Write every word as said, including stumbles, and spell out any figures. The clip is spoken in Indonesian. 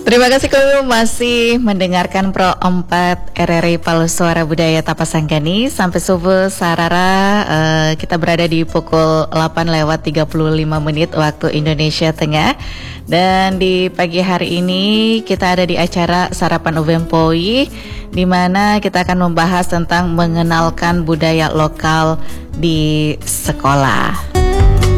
Terima kasih kamu masih mendengarkan Pro empat R R I Palu Suara Budaya Tapasanggani. Sampai subuh Sarara, uh, kita berada di pukul delapan lewat tiga puluh lima menit waktu Indonesia Tengah. Dan di pagi hari ini kita ada di acara Sarapan Ubempoi, di mana kita akan membahas tentang mengenalkan budaya lokal di sekolah.